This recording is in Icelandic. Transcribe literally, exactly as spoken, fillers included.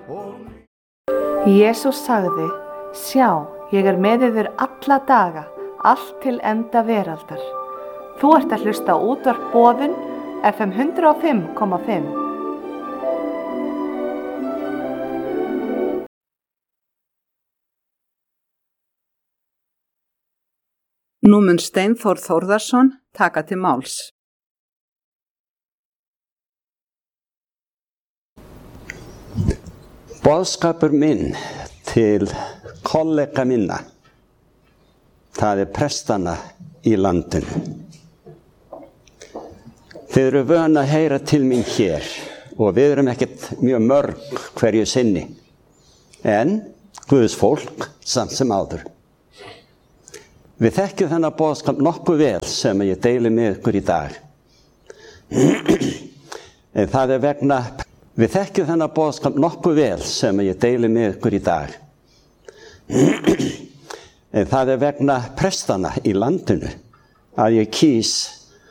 Jesús sagði, sjá, ég er með yður alla daga, allt til enda veraldar. Þú ert að hlusta á útvarp Boðun, F M hundrað og fimm komma fimm. Nú mun Steinþór Þórðarson taka til máls. Boðskapur minn til kollega minna, það er prestana í landinu. Þið eru vön að heyra til mín hér og við erum ekkert mjög mörg hverju sinni, en Guðs fólk samt sem áður. Við þekkjum þennan boðskap nokkuð vel sem ég deili með ykkur í dag. En það er vegna, við þekkjum þennan boðskap nokkuð vel sem ég deili með ykkur í dag. En það er vegna prestana í landinu að ég kýs